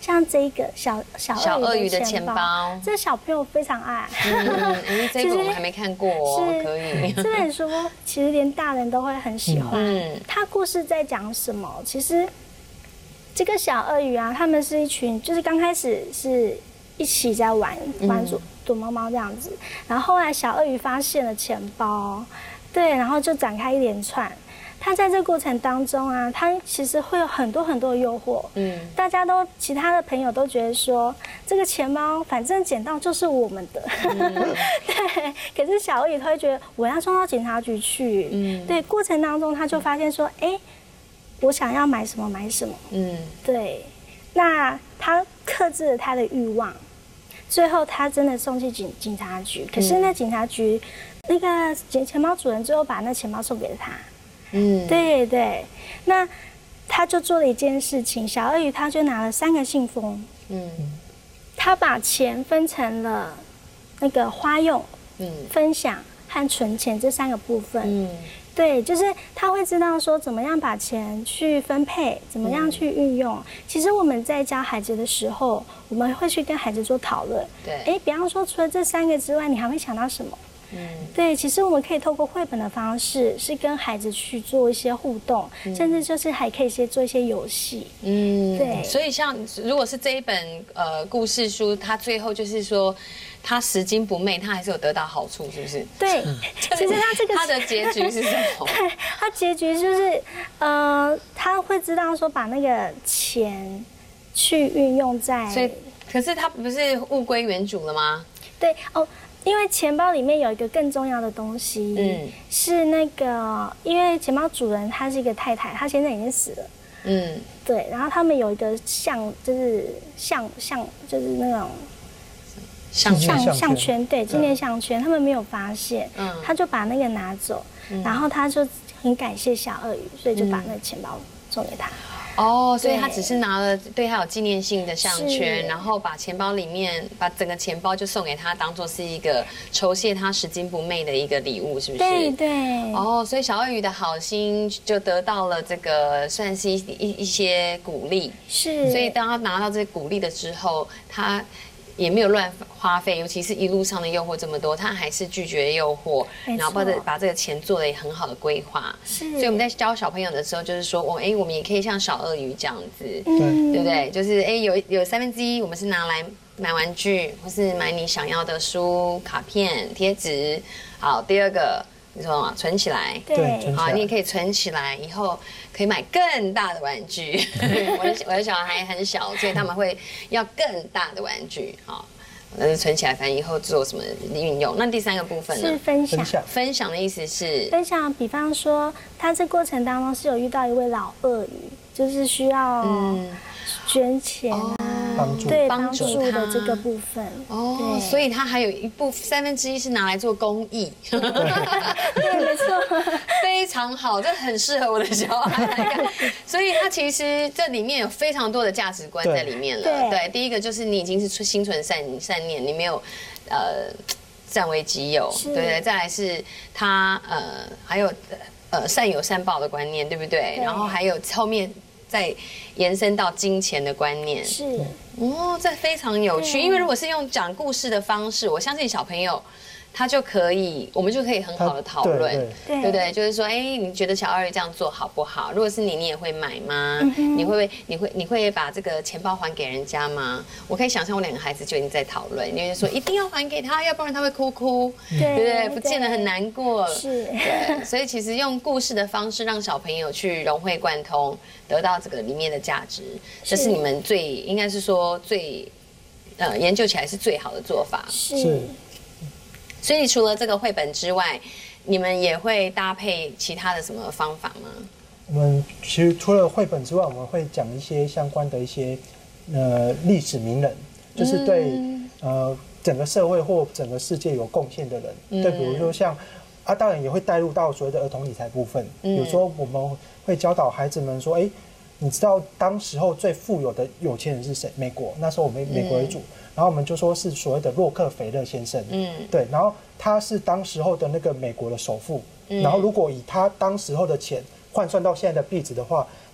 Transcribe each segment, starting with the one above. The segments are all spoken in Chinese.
像这个小鳄鱼的钱包，这小朋友非常爱。 这本我们还没看过哦，可以。 这本书其实连大人都会很喜欢。它故事在讲什么？其实这个小鳄鱼啊，他们是一群，就是刚开始是一起在玩躲猫猫这样子，然后后来小鳄鱼发现了钱包，对，然后就展开一连串。他在这个过程当中啊，他其实会有很多的诱惑。其他的朋友都觉得说，这个钱包反正捡到就是我们的。对，可是小鳄鱼他会觉得我要送到警察局去。对，过程当中他就发现说，我想要买什么买什么。对，那他克制了他的欲望，最后他真的送去警察局。可是那警察局那个钱包主人最后把那钱包送给了他。对对，那他就做了一件事情，小鳄鱼他就拿了3个信封，他把钱分成了那个花用、分享和存钱这3个部分。对，就是他会知道说怎么样把钱去分配，怎么样去运用。其实我们在教孩子的时候，我们会去跟孩子做讨论。对，比方说除了这3个之外，你还会想到什么？对，其实我们可以透过绘本的方式，是跟孩子去做一些互动，甚至就是还可以做一些游戏。对。 所以像如果是这一本故事书，它最后就是说，他拾金不昧，他还是有得到好处，是不是？ 对，其实他的结局是什么？ 对，他结局就是他会知道说把那个钱去运用在， 所以可是他不是物归原主了吗？ 对哦。因为钱包里面有一个更重要的东西，是那个，因为钱包主人她是一个太太，她先生已经死了，对，然后他们有一个就是那种项圈，对，纪念项圈，他们没有发现，他就把那个拿走，然后他就很感谢小鳄鱼，所以就把那个钱包送给他。 所以他只是拿了对他有纪念性的项圈，然后把钱包里面把整个钱包就送给他，当做是一个酬谢他拾金不昧的一个礼物，是不是？ 对对。 所以小鳄鱼的好心就得到了这个算是一些鼓励。 是。 所以当他拿到这鼓励的之后，他也没有乱花费，尤其是一路上的诱惑这么多，他还是拒绝诱惑，然后把这个钱做了很好的规划。 是， 所以我们在教小朋友的时候，就是说，我们也可以像小鳄鱼这样子，对不对？就是有1/3我们是拿来买玩具，或是买你想要的书、卡片、贴纸。好，第2个。你说存起来， 对， 好，你也可以存起来，以后可以买更大的玩具。我的小孩很小，所以他们会要更大的玩具，好，但是存起来，反正以后做什么运用。那第3个部分呢？ 是分享。 分享的意思是分享，比方说他这过程当中是有遇到一位老鳄鱼，就是需要捐钱帮助的这个部分。 所以他还有1/3是拿来做公益。 对，没错， 非常好，这很适合我的小孩来看。所以他其实这里面有非常多的价值观在里面了。对，第一个就是你已经是心存善念，你没有占为己有。对，再来是他还有善有善报的观念，对不对？然后还有后面再延伸到金钱的观念。 是这非常有趣。因为如果是用讲故事的方式，我相信小朋友我们就可以很好的讨论，对不对？就是说，你觉得小鳄鱼这样做好不好？如果是你也会买吗？你会把这个钱包还给人家吗？我可以想象我2个孩子就已经在讨论，因为说一定要还给他，要不然他会哭，对不对？不见得很难过。 是， 对。所以其实用故事的方式让小朋友去融会贯通，得到这个里面的价值，这是你们应该是说最研究起来是最好的做法。 是。 所以除了这个绘本之外，你们也会搭配其他的什么方法吗？ 我们其实除了绘本之外，我们会讲一些相关的一些历史名人，就是对整个社会或整个世界有贡献的人。对，比如说像当然也会带入到所谓的儿童理财部分。有时候我们会教导孩子们说，你知道当时候最富有的有钱人是谁？美国，那时候我们美国为主。然后我们就说是所谓的洛克菲勒先生，对，然后他是当时候的那个美国的首富，然后如果以他当时候的钱换算到现在的币值的话，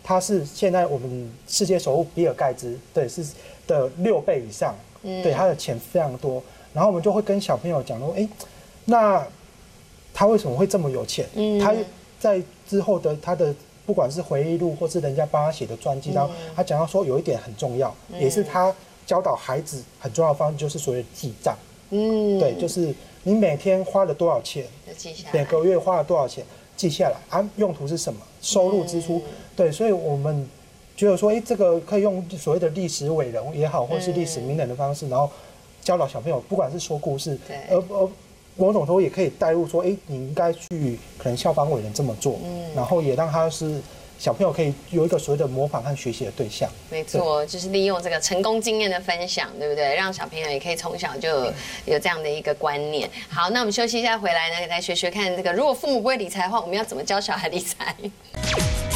它是现在我们世界首富比尔盖茨对是的6倍以上，对，他的钱非常多。然后我们就会跟小朋友讲说，那他为什么会这么有钱？他在之后的他的不管是回忆录或是人家帮他写的传记当中，他讲到说有一点很重要，也是他教导孩子很重要的方式，就是所谓的记账。对，就是你每天花了多少钱，每个月花了多少钱，记下来啊，用途是什么，收入支出。对，所以我们觉得说，这个可以用所谓的历史伟人也好，或是历史名人的方式，然后教导小朋友，不管是说故事，某种程度也可以带入说，你应该去可能效仿伟人这么做，然后也让他是小朋友可以有一个所谓的模仿和学习的对象。 没错，就是利用这个成功经验的分享，对不对？让小朋友也可以从小就有这样的一个观念。好，那我们休息一下，回来呢，来学学看这个，如果父母不会理财的话，我们要怎么教小孩理财？